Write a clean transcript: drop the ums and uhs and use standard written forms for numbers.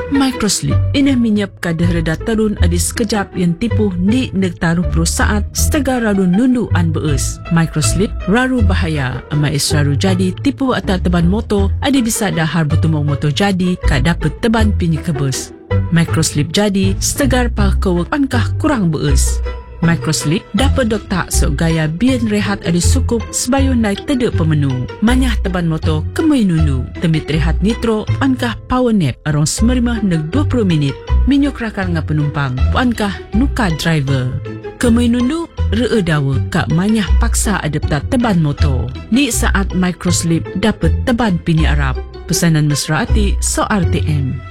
Microslip inah minyap kadah reda tarun adi sekejap yang tipu ni nagtaruh pro saat setega raru nundu an beus. Microslip raru bahaya ama raru jadi tipu atas teban motor adi bisa dahar bertumong motor jadi kak dapat teban pinyi kebus. Microslip jadi setegar pa kewek pankah kurang beus. Microslip dapat doktak sok gaya bian rehat adi sukup sebayu naik tedek pemenu. Manyah teban motor kemui nundu. Temit rehat nitro pankah power nap arong 15 neg 20 minit. Minyuk rakar nga penumpang pankah nuka driver. Kemui nundu ree dawa kak manyah paksa adapta teban motor. Ni saat Microslip dapat teban pini Arab. Pesanan mesra ati so RTM.